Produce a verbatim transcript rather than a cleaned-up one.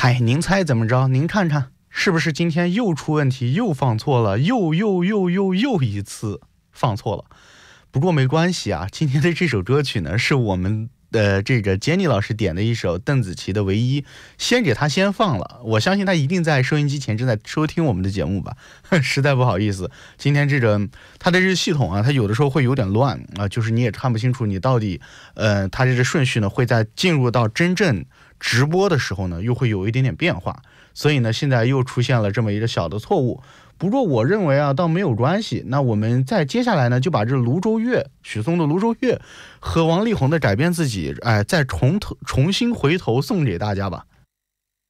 嗨，您猜怎么着？您看看是不是今天又出问题，又放错了，又又又又又一次放错了。不过没关系啊，今天的这首歌曲呢，是我们呃这个 Jenny 老师点的一首邓紫棋的《唯一》，先给他先放了。我相信他一定在收音机前正在收听我们的节目吧。实在不好意思，今天这个他的这个系统啊，它有的时候会有点乱啊、呃，就是你也看不清楚你到底呃它这个顺序呢，会在进入到真正直播的时候呢，又会有一点点变化。所以呢，现在又出现了这么一个小的错误。不过我认为啊，倒没有关系。那我们在接下来呢，就把这泸州月，许嵩的《泸州月》和王力宏的《改变自己》，哎，再重重新回头送给大家吧。